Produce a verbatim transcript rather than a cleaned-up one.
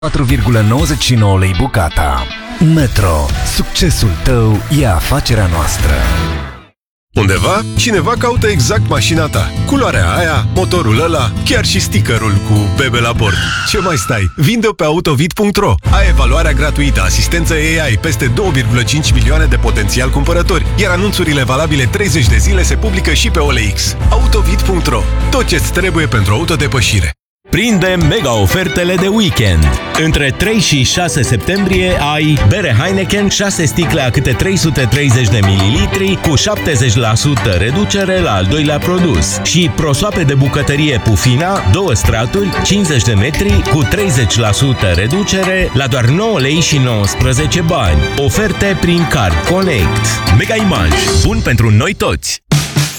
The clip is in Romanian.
patru virgulă nouăzeci și nouă lei bucata. Metro. Succesul tău e afacerea noastră. Undeva, cineva caută exact mașina ta. Culoarea aia, motorul ăla, chiar și stickerul cu bebe la bord. Ce mai stai? Vinde-o pe autovid punct ro. Ai evaluarea gratuită, asistență A I, peste două virgulă cinci milioane de potențial cumpărători, iar anunțurile valabile treizeci de zile se publică și pe O L X. autovid punct ro. Tot ce-ți trebuie pentru autodepășire. Prinde mega ofertele de weekend. Între trei și șase septembrie ai bere Heineken șase sticle a câte trei sute treizeci de mililitri cu șaptezeci la sută reducere la al doilea produs și prosoape de bucătărie Pufina, două straturi, cincizeci de metri cu treizeci la sută reducere la doar nouă lei și nouăsprezece bani. Oferte prin Card Connect. Mega Image. Bun pentru noi toți!